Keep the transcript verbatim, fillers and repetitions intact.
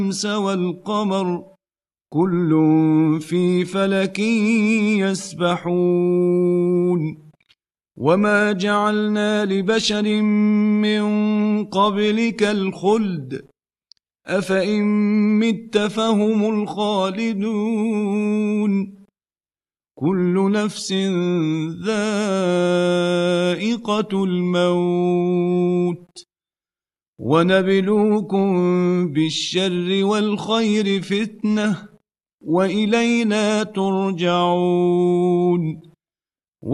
والشمس والقمر كل في فلك يسبحون وما جعلنا لبشر من قبلك الخلد أفإن مت فهم الخالدون كل نفس ذائقة الموت ونبلوكم بالشر والخير فتنة وإلينا ترجعون